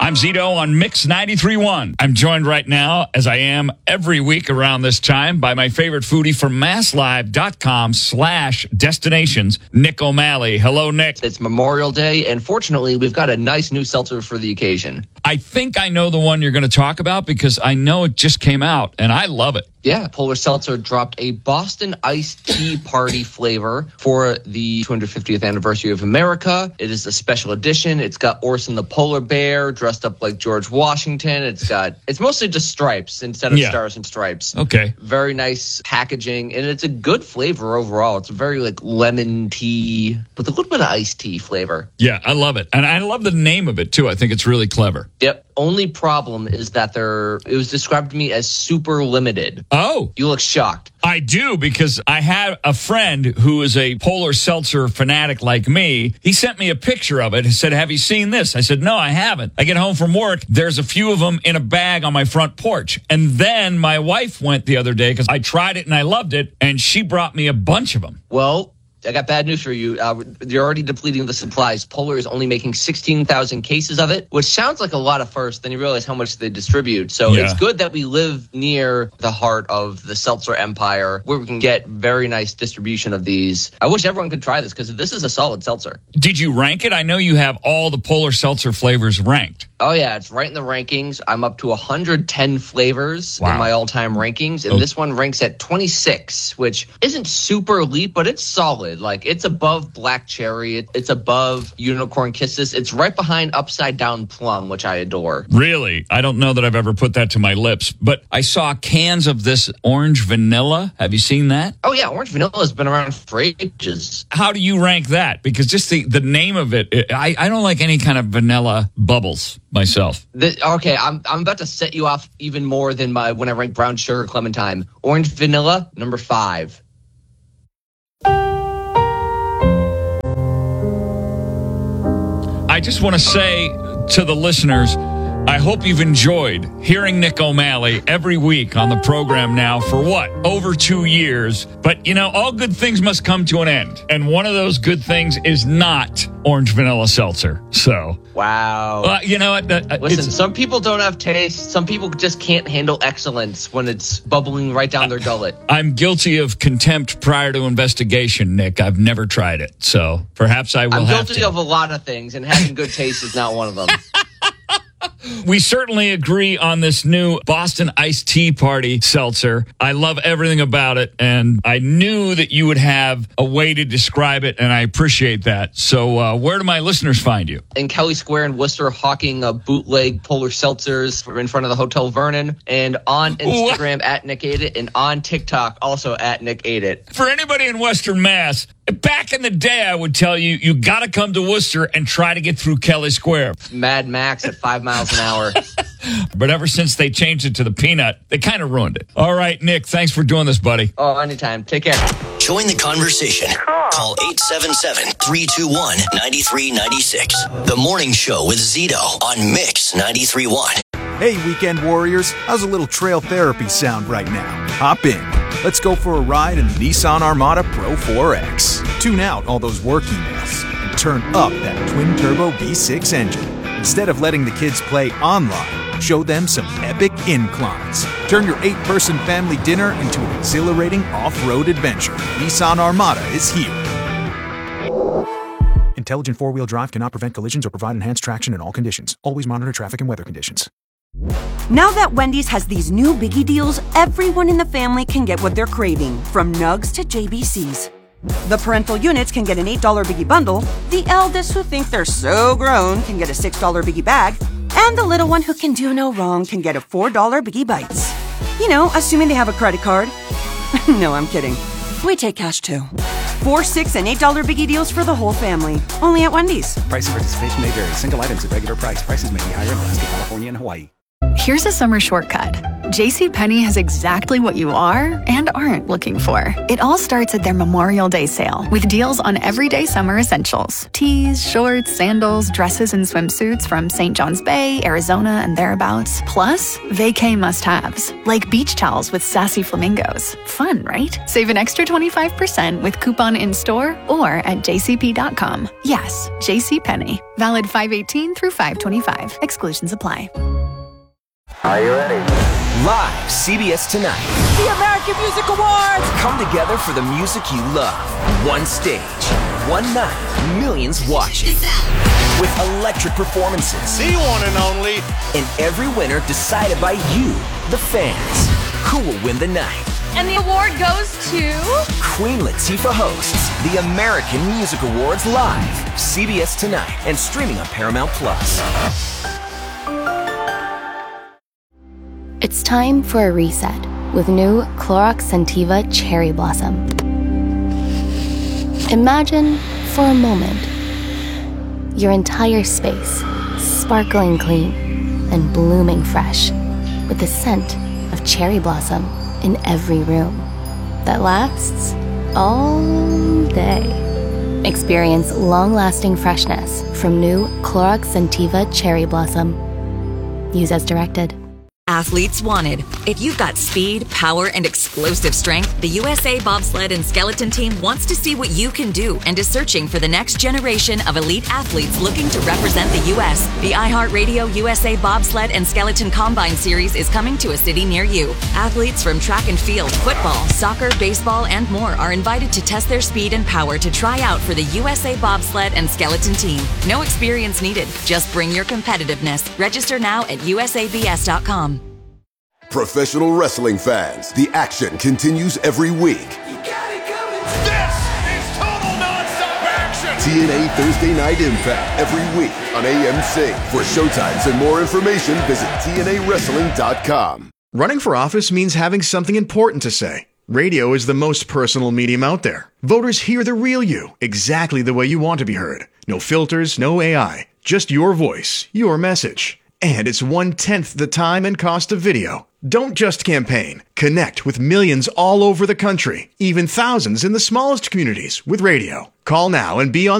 I'm Zito on Mix 93.1. I'm joined right now, as I am every week around this time, by my favorite foodie from masslive.com/destinations, Nick O'Malley. Hello, Nick. It's Memorial Day, and fortunately, we've got a nice new seltzer for the occasion. I think I know the one you're going to talk about because I know it just came out, and I love it. Yeah, Polar Seltzer dropped a Boston Iced Tea Party flavor for the 250th anniversary of America. It is a special edition. It's got Orson the polar bear dressed up like George Washington. It's mostly just stripes instead of stars and stripes. Okay. Very nice packaging, and it's a good flavor overall. It's a very like lemon tea with a little bit of iced tea flavor. Yeah, I love it. And I love the name of it, too. I think it's really clever. Yep. Only problem is that it was described to me as super limited. Oh. You look shocked. I do, because I had a friend who is a Polar Seltzer fanatic like me. He sent me a picture of it. He said, "Have you seen this?" I said, "No, I haven't." I get home from work. There's a few of them in a bag on my front porch. And then my wife went the other day because I tried it and I loved it. And she brought me a bunch of them. Well, I got bad news for you. You're already depleting the supplies. Polar is only making 16,000 cases of it, which sounds like a lot at first. Then you realize how much they distribute. So It's good that we live near the heart of the seltzer empire where we can get very nice distribution of these. I wish everyone could try this because this is a solid seltzer. Did you rank it? I know you have all the Polar Seltzer flavors ranked. Oh, yeah. It's right in the rankings. I'm up to 110 flavors in my all-time rankings. And this one ranks at 26, which isn't super elite, but it's solid. Like, it's above Black Cherry. It's above Unicorn Kisses. It's right behind Upside Down Plum, which I adore. Really? I don't know that I've ever put that to my lips. But I saw cans of this orange vanilla. Have you seen that? Oh, yeah. Orange vanilla has been around for ages. How do you rank that? Because just the name of it, I don't like any kind of vanilla bubbles myself. Okay, I'm about to set you off even more than when I rank brown sugar clementine. Orange vanilla, number 5. I just want to say to the listeners, I hope you've enjoyed hearing Nick O'Malley every week on the program now for over 2 years. But, all good things must come to an end. And one of those good things is not orange vanilla seltzer. So. Wow. You know what? Listen, some people don't have taste. Some people just can't handle excellence when it's bubbling right down their gullet. I'm guilty of contempt prior to investigation, Nick. I've never tried it. So perhaps I will have to. I'm guilty of a lot of things, and having good taste is not one of them. We certainly agree on this new Boston Iced Tea Party seltzer. I love everything about it, and I knew that you would have a way to describe it, and I appreciate that. So where do my listeners find you? In Kelly Square in Worcester, hawking bootleg Polar Seltzers in front of the Hotel Vernon, and on Instagram at Nick Ate It, and on TikTok also at Nick Ate It. For anybody in Western Mass, back in the day, I would tell you, you got to come to Worcester and try to get through Kelly Square. Mad Max at 5 miles an hour. But ever since they changed it to the Peanut, they kind of ruined it. All right, Nick, thanks for doing this, buddy. Oh, anytime. Take care. Join the conversation. Call 877-321-9396. The Morning Show with Zito on Mix 93.1. Hey, weekend warriors. How's a little trail therapy sound right now? Hop in. Let's go for a ride in the Nissan Armada Pro 4X. Tune out all those work emails and turn up that twin-turbo V6 engine. Instead of letting the kids play online, show them some epic inclines. Turn your 8-person family dinner into an exhilarating off-road adventure. Nissan Armada is here. Intelligent four-wheel drive cannot prevent collisions or provide enhanced traction in all conditions. Always monitor traffic and weather conditions. Now that Wendy's has these new biggie deals, everyone in the family can get what they're craving, from nugs to JBCs. The parental units can get an $8 biggie bundle, the eldest who think they're so grown can get a $6 biggie bag, and the little one who can do no wrong can get a $4 biggie bites. Assuming they have a credit card. No, I'm kidding. We take cash too. 4, 6, and $8 biggie deals for the whole family. Only at Wendy's. Price and participation may vary. Single items at regular price. Prices may be higher in Alaska, California, and Hawaii. Here's a summer shortcut. JCPenney has exactly what you are and aren't looking for. It all starts at their Memorial Day sale with deals on everyday summer essentials. Tees, shorts, sandals, dresses, and swimsuits from St. John's Bay, Arizona, and thereabouts. Plus, vacay must-haves, like beach towels with sassy flamingos. Fun, right? Save an extra 25% with coupon in-store or at jcp.com. Yes, JCPenney. Valid 5/18 through 5/25. Exclusions apply. Are you ready? Live, CBS Tonight. The American Music Awards! Come together for the music you love. One stage, one night, millions watching. With electric performances. The one and only. And every winner decided by you, the fans. Who will win the night? And the award goes to... Queen Latifah hosts the American Music Awards live. CBS Tonight and streaming on Paramount+. It's time for a reset with new Clorox Scentiva Cherry Blossom. Imagine, for a moment, your entire space sparkling clean and blooming fresh with the scent of cherry blossom in every room that lasts all day. Experience long-lasting freshness from new Clorox Scentiva Cherry Blossom. Use as directed. Athletes wanted. If you've got speed, power, and explosive strength, the USA Bobsled and Skeleton Team wants to see what you can do and is searching for the next generation of elite athletes looking to represent the U.S. The iHeartRadio USA Bobsled and Skeleton Combine Series is coming to a city near you. Athletes from track and field, football, soccer, baseball, and more are invited to test their speed and power to try out for the USA Bobsled and Skeleton Team. No experience needed. Just bring your competitiveness. Register now at usabs.com. Professional wrestling fans, the action continues every week. You got it coming. This is total nonstop action. TNA Thursday Night Impact every week on AMC. For showtimes and more information, visit TNAWrestling.com. Running for office means having something important to say. Radio is the most personal medium out there. Voters hear the real you, exactly the way you want to be heard. No filters, no AI, just your voice, your message. And it's 1/10 the time and cost of video. Don't just campaign. Connect with millions all over the country, even thousands in the smallest communities with radio. Call now and be on